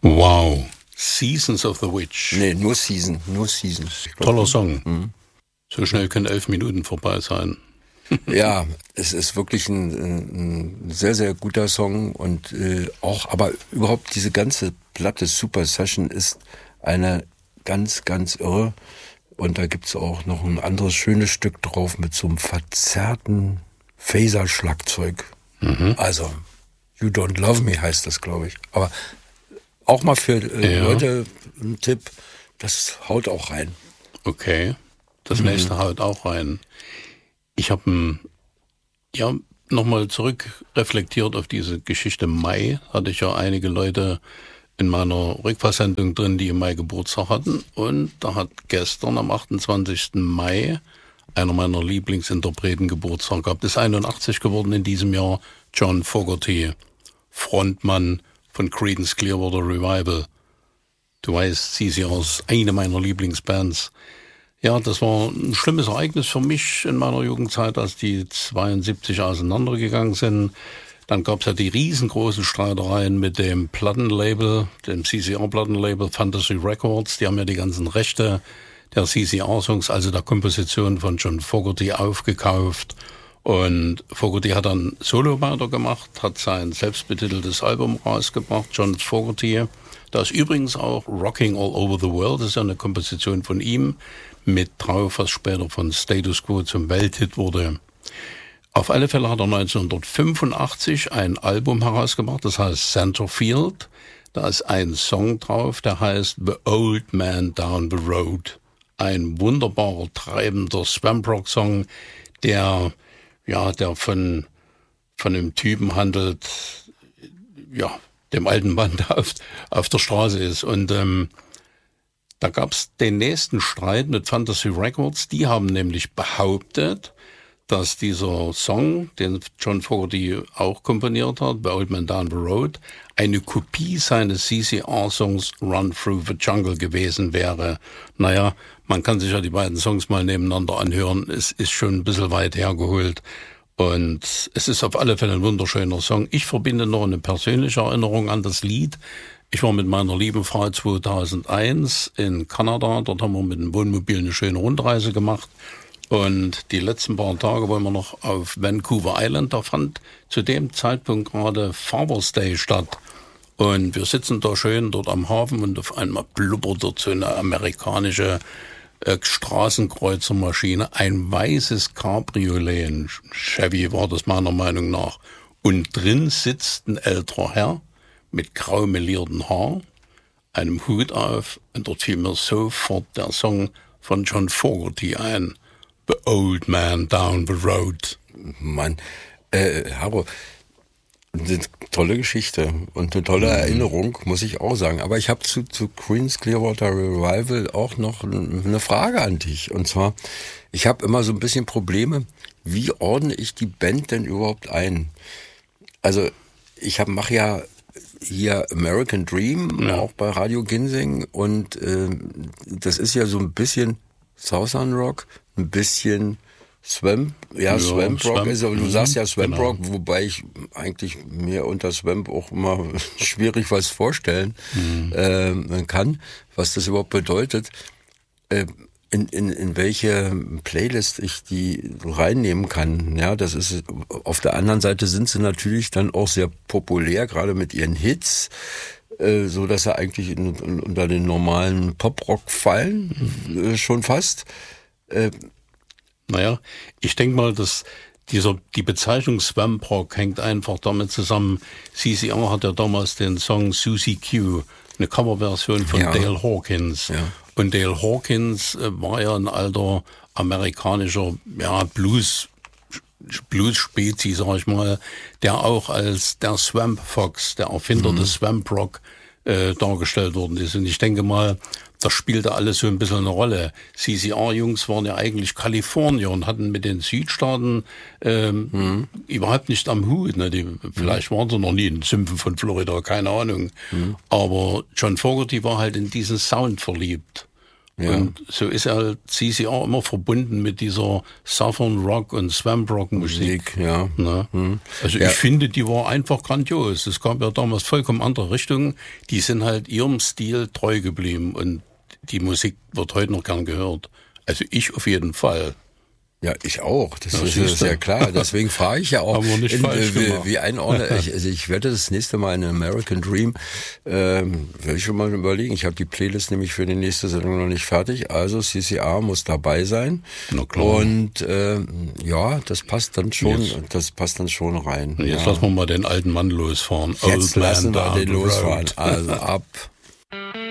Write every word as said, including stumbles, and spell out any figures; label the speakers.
Speaker 1: Wow. Seasons of the Witch.
Speaker 2: Nee, nur Season, nur Season.
Speaker 1: Toller Song. Mhm. So schnell können elf Minuten vorbei sein.
Speaker 2: Ja, es ist wirklich ein, ein sehr, sehr guter Song und äh, auch, aber überhaupt diese ganze Platte Super Session ist eine ganz, ganz irre. Und da gibt's auch noch ein anderes schönes Stück drauf mit so einem verzerrten Phaser-Schlagzeug. Mhm. Also, You Don't Love Me heißt das, glaube ich. Aber auch mal für äh, ja. Leute ein Tipp, das haut auch rein.
Speaker 1: Okay, das mhm. nächste haut auch rein. Ich habe ja nochmal zurück reflektiert auf diese Geschichte Mai. Hatte ich ja einige Leute in meiner Rückfahrsendung drin, die im Mai Geburtstag hatten. Und da hat gestern am achtundzwanzigsten Mai einer meiner Lieblingsinterpreten Geburtstag gehabt. Ist einundachtzig geworden in diesem Jahr. John Fogerty, Frontmann von Creedence Clearwater Revival. Du weißt, C C R ist eine meiner Lieblingsbands. Ja, das war ein schlimmes Ereignis für mich in meiner Jugendzeit, als die zweiundsiebzig auseinandergegangen sind. Dann gab es ja die riesengroßen Streitereien mit dem Plattenlabel, dem C C R-Plattenlabel Fantasy Records. Die haben ja die ganzen Rechte der C C R-Songs, also der Komposition von John Fogerty, aufgekauft. Und Fogerty hat dann Solo weitergemacht, hat sein selbstbetiteltes Album rausgebracht, John Fogerty. Da ist übrigens auch Rocking All Over the World, das ist ja eine Komposition von ihm, mit drauf, was später von Status Quo zum Welthit wurde. Auf alle Fälle hat er neunzehnhundertfünfundachtzig ein Album herausgebracht, das heißt Centerfield. Da ist ein Song drauf, der heißt The Old Man Down the Road. Ein wunderbarer, treibender Swamp-Rock-Song, der, ja, der von, von einem Typen handelt, ja, dem alten Mann, der auf, auf der Straße ist. Und ähm, da gab es den nächsten Streit mit Fantasy Records. Die haben nämlich behauptet, dass dieser Song, den John Fogerty auch komponiert hat, The Old Man Down the Road, eine Kopie seines C C R-Songs Run Through the Jungle gewesen wäre. Naja, man kann sich ja die beiden Songs mal nebeneinander anhören. Es ist schon ein bisschen weit hergeholt. Und es ist auf alle Fälle ein wunderschöner Song. Ich verbinde noch eine persönliche Erinnerung an das Lied. Ich war mit meiner lieben Frau zweitausendeins in Kanada. Dort haben wir mit dem Wohnmobil eine schöne Rundreise gemacht. Und die letzten paar Tage waren wir noch auf Vancouver Island. Da fand zu dem Zeitpunkt gerade Father's Day statt. Und wir sitzen da schön dort am Hafen und auf einmal blubbert dort so eine amerikanische äh, Straßenkreuzermaschine. Ein weißes Cabriolet, ein Chevy war das meiner Meinung nach. Und drin sitzt ein älterer Herr mit grau melierten Haar, einem Hut auf. Und dort fiel mir sofort der Song von John Fogerty ein. The Old Man Down the Road.
Speaker 2: Mann, äh, Haro, eine tolle Geschichte und eine tolle mhm. Erinnerung, muss ich auch sagen. Aber ich habe zu, zu Creedence Clearwater Revival auch noch eine Frage an dich. Und zwar, ich habe immer so ein bisschen Probleme, wie ordne ich die Band denn überhaupt ein? Also, ich hab, mache ja hier American Dream, ja. auch bei Radio Ginseng. Und äh, das ist ja so ein bisschen Southern Rock, ein bisschen Swamp, ja, ja Swamp Rock Swamp. ist, aber du sagst ja Swamp genau. Rock, wobei ich eigentlich mir unter Swamp auch immer schwierig was vorstellen mhm. äh, kann, was das überhaupt bedeutet, äh, in, in, in welche Playlist ich die reinnehmen kann. Ja, das ist, auf der anderen Seite sind sie natürlich dann auch sehr populär, gerade mit ihren Hits, äh, so dass sie eigentlich in, in, unter den normalen Pop-Rock fallen, mhm. äh, schon fast. Äh,
Speaker 1: Naja, ich denke mal, dass dieser, die Bezeichnung Swamp Rock hängt einfach damit zusammen. C C R hat ja damals den Song Susie Q, eine Coverversion von ja. Dale Hawkins. Ja. Und Dale Hawkins äh, war ja ein alter amerikanischer, ja, Blues, Blues-Spezi, sag ich mal, der auch als der Swamp Fox, der Erfinder mhm. des Swamp Rock, äh, dargestellt worden ist. Und ich denke mal, das spielte alles so ein bisschen eine Rolle. C C R-Jungs waren ja eigentlich Kalifornier und hatten mit den Südstaaten ähm, mhm. überhaupt nicht am Hut. Ne? Die, vielleicht waren sie noch nie in den Sümpfen von Florida, keine Ahnung. Mhm. Aber John Fogerty war halt in diesen Sound verliebt.
Speaker 2: Ja.
Speaker 1: Und so ist halt C C R immer verbunden mit dieser Southern Rock und Swamp Rock Musik.
Speaker 2: Musik, ja.
Speaker 1: Ne?
Speaker 2: Hm.
Speaker 1: Also
Speaker 2: Ja.
Speaker 1: ich finde, die war einfach grandios. Es gab ja damals vollkommen andere Richtungen. Die sind halt ihrem Stil treu geblieben und die Musik wird heute noch gern gehört. Also ich auf jeden Fall.
Speaker 2: Ja, ich auch. Das
Speaker 1: Ja,
Speaker 2: ist
Speaker 1: siehste.
Speaker 2: sehr klar. Deswegen frage ich ja auch,
Speaker 1: Haben wir nicht falsch
Speaker 2: äh, wie,
Speaker 1: gemacht.
Speaker 2: wie einordne ich. Also ich werde das nächste Mal in American Dream, ähm, werde ich schon mal überlegen. Ich habe die Playlist nämlich für die nächste Sendung noch nicht fertig. Also C C R muss dabei sein.
Speaker 1: Na klar.
Speaker 2: Und äh, ja, das passt dann schon.
Speaker 1: Jetzt.
Speaker 2: Das passt dann schon rein.
Speaker 1: Jetzt
Speaker 2: ja.
Speaker 1: lassen wir mal den alten Mann losfahren.
Speaker 2: Jetzt lassen wir
Speaker 1: down
Speaker 2: den
Speaker 1: the
Speaker 2: losfahren.
Speaker 1: road.
Speaker 2: Also ab.